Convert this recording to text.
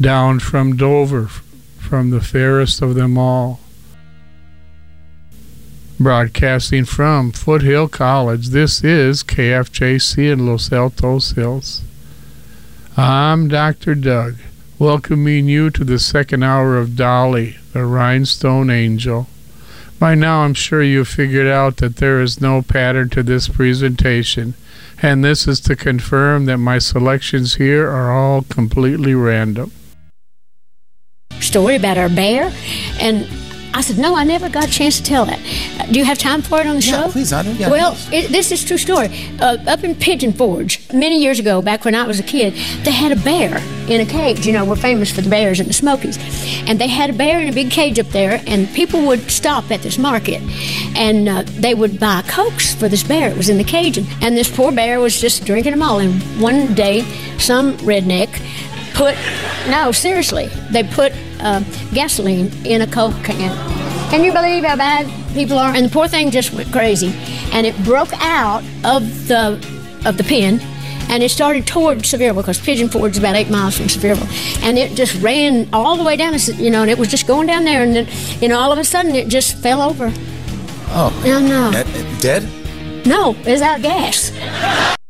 down from Dover, from the fairest of them all. Broadcasting from Foothill College, this is KFJC in Los Altos Hills. I'm Dr. Doug, welcoming you to the second hour of Dolly, the Rhinestone Angel. By now I'm sure you've figured out that there is no pattern to this presentation, and this is to confirm that my selections here are all completely random. Story about our bear, and I said, no, I never got a chance to tell that. Do you have time for it on the show? Yeah, please, I do. Yeah, well, this is a true story. Up in Pigeon Forge, many years ago, back when I was a kid, they had a bear in a cage. You know, we're famous for the bears in the Smokies. And they had a bear in a big cage up there, and people would stop at this market, and they would buy Cokes for this bear. It was in the cage, and this poor bear was just drinking them all. And one day, some redneck they put gasoline in a Coke can. Can you believe how bad people are? And the poor thing just went crazy, and it broke out of the pen, and it started toward Sevierville, because Pigeon Forge is about 8 miles from Sevierville, and it just ran all the way down, and it was just going down there, and then, all of a sudden it just fell over. Oh. No. Dead? No, it was out of gas.